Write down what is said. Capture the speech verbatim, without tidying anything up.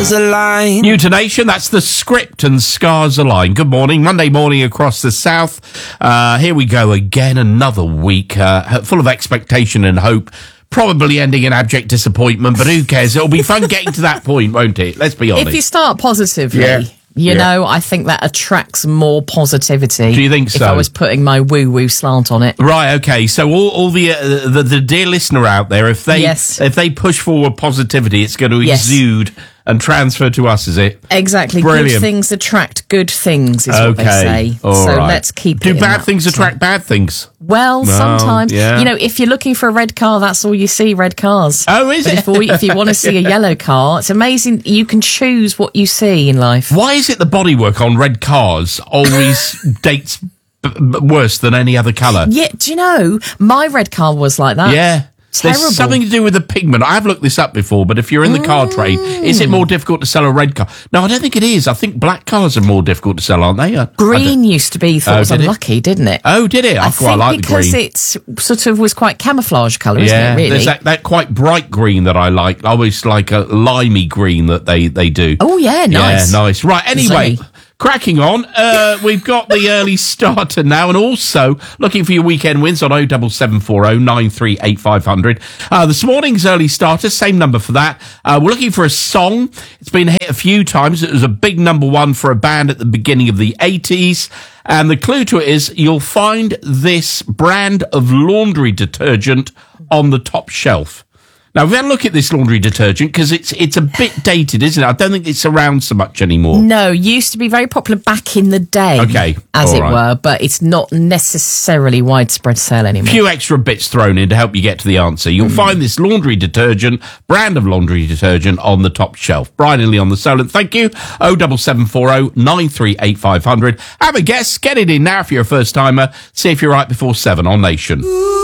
Stars align. New to Nation, that's The Script and Scars Align. Good morning, Monday morning across the south. Uh, here we go again, another week uh, full of expectation and hope. Probably ending in abject disappointment, but who cares? It'll be fun getting to that point, won't it? Let's be honest. If you start positively, Yeah. you Yeah. know, I think that attracts more positivity. Do you think so? If I was putting my woo-woo slant on it. Right, okay. So all, all the, uh, the the dear listener out there, if they Yes. if they push forward positivity, it's going to Yes. exude and transfer to us, is it? Exactly. Brilliant. Good things attract good things, is what they Okay. say. All so right. let's keep Do it in bad that. things attract bad things? Well, sometimes. yeah. You know, if you're looking for a red car, that's all you see, red cars. Oh, is But it? If, all- if you want to see a yellow car, it's amazing. You can choose what you see in life. Why is it the bodywork on red cars always dates b- b- worse than any other colour? Yeah, do you know, my red car was like that. Yeah. Terrible. There's something to do with the pigment. I've looked this up before, but if you're in the car trade, is it more difficult to sell a red car? No, I don't think it is. I think black cars are more difficult to sell, aren't they? I- I Green don't- used to be thought Oh, was did it? unlucky, didn't it? Oh, did it? I, I quite think like the because green. it's sort of was quite camouflage colour, isn't Yeah, it, really? there's that, that quite bright green that I like. I always like a limey green that they, they do. Oh, yeah, nice. Yeah, nice. Right, anyway, Zany. cracking on. Uh, we've got the early starter now, and also looking for your weekend wins on oh seven seven four oh nine three eight five hundred. Uh, this morning's early starter, same number for that. Uh, we're looking for a song. It's been hit a few times. It was a big number one for a band at the beginning of the eighties. And the clue to it is you'll find this brand of laundry detergent on the top shelf. Now, we've had a look at this laundry detergent because it's it's a bit dated, isn't it? I don't think it's around so much anymore. No, used to be very popular back in the day. Okay, As all it right. were, but it's not necessarily widespread sale A anymore. few extra bits thrown in to help you get to the answer. You'll find this laundry detergent, brand of laundry detergent, on the top shelf. Brian and Lee on the Solent, thank you. oh seven seven four oh nine three eight five hundred. Have a guess, get it in now if you're a first timer. See if you're right before seven on Nation.